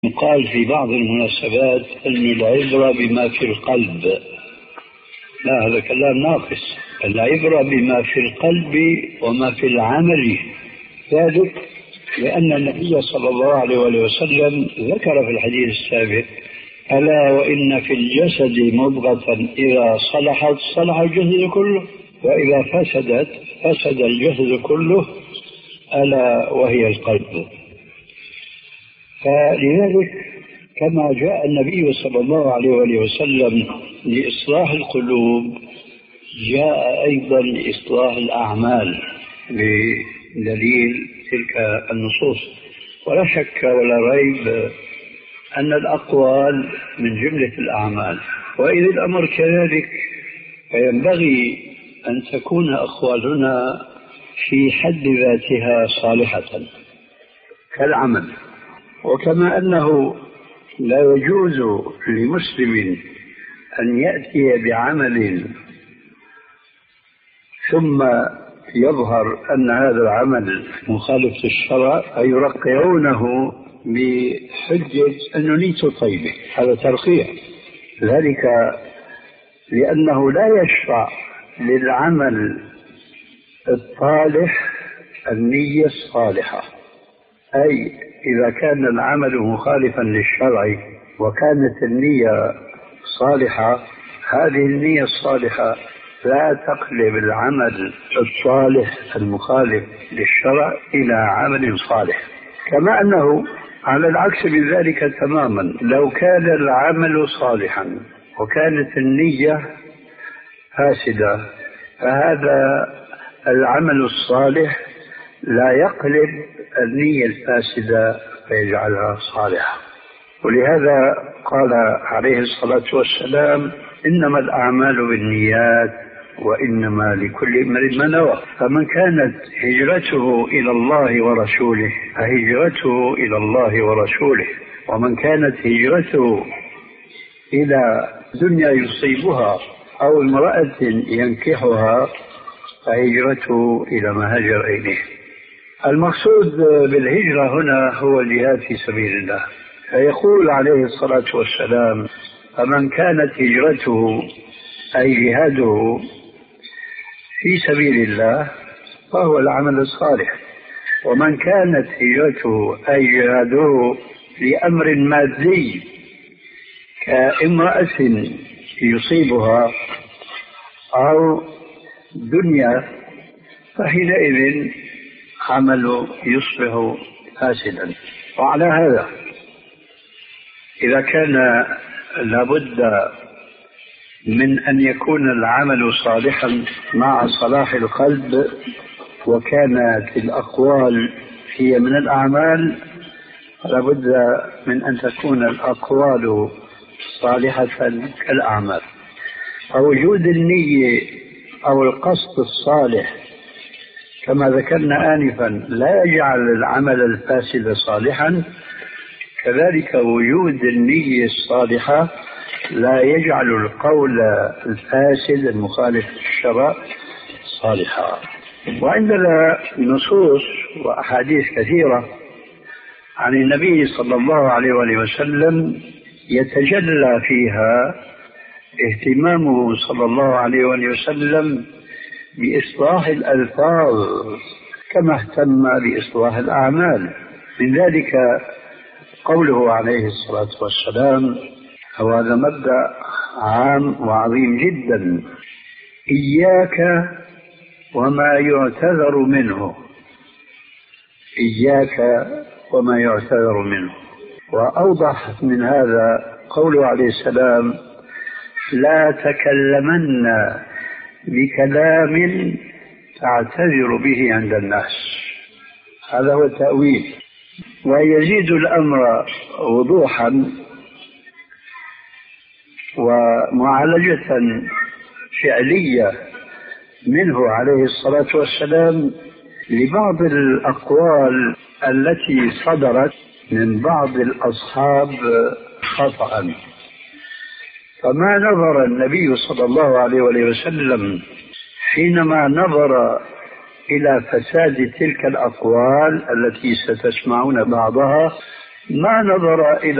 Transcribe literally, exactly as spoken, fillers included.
يقال في بعض المناسبات أن العبرة بما في القلب. لا، هذا كلام ناقص. العبرة بما في القلب وما في العمل، ذلك لأن النبي صلى الله عليه وسلم ذكر في الحديث السابق: ألا وإن في الجسد مضغة إذا صلحت صلح الجسد كله، وإذا فسدت فسد الجسد كله، ألا وهي القلب. فلذلك كما جاء النبي صلى الله عليه وسلم لإصلاح القلوب، جاء أيضا لإصلاح الأعمال بدليل تلك النصوص. ولا شك ولا ريب أن الأقوال من جملة الأعمال، وإذا الأمر كذلك فينبغي أن تكون أقوالنا في حد ذاتها صالحة كالعمل. وكما أنه لا يجوز لمسلم أن يأتي بعمل ثم يظهر أن هذا العمل مخالف للشرع فيرقعونه بحجة أنه نيته طيبة، هذا ترقيع. ذلك لأنه لا يشرع للعمل الصالح النية الصالحة، أي إذا كان العمل مخالفا للشرع وكانت النية صالحة، هذه النية الصالحة لا تقلب العمل الصالح المخالف للشرع إلى عمل صالح. كما أنه على العكس من ذلك تماما، لو كان العمل صالحا وكانت النية فاسدة، فهذا العمل الصالح لا يقلب النية الفاسدة فيجعلها صالحة. ولهذا قال عليه الصلاة والسلام: إنما الأعمال بالنيات وإنما لكل امرئ ما نوى. فمن كانت هجرته إلى الله ورسوله فهجرته إلى الله ورسوله، ومن كانت هجرته إلى دنيا يصيبها أو امرأة ينكحها فهجرته إلى ما هاجر إليه. المقصود بالهجرة هنا هو الجهاد في سبيل الله. فيقول عليه الصلاة والسلام: فمن كانت هجرته أي جهاده في سبيل الله فهو العمل الصالح، ومن كانت هجرته أي جهاده لأمر مادي كامرأة يصيبها أو دنيا، فحينئذ عمله يصبح فاسدا. وعلى هذا إذا كان لابد من أن يكون العمل صالحا مع صلاح القلب، وكانت الأقوال هي من الأعمال، لابد من أن تكون الأقوال صالحة كالأعمال. فوجود النية أو القصد الصالح كما ذكرنا آنفا لا يجعل العمل الفاسد صالحا، كذلك وجود النية الصالحة لا يجعل القول الفاسد المخالف للشرع صالحا. وعندنا نصوص وأحاديث كثيرة عن النبي صلى الله عليه وسلم يتجلى فيها اهتمامه صلى الله عليه وسلم بإصلاح الألفاظ كما اهتم بإصلاح الأعمال. من ذلك قوله عليه الصلاة والسلام، وهذا مبدأ عام وعظيم جدا: إياك وما يعتذر منه، إياك وما يعتذر منه. وأوضح من هذا قوله عليه السلام: لا تكلمن بكلام تعتذر به عند الناس. هذا هو التأويل. ويزيد الأمر وضوحا ومعالجة فعلية منه عليه الصلاة والسلام لبعض الأقوال التي صدرت من بعض الأصحاب خطأ. فما نظر النبي صلى الله عليه وسلم حينما نظر إلى فساد تلك الأقوال التي ستسمعون بعضها ما نظر إلى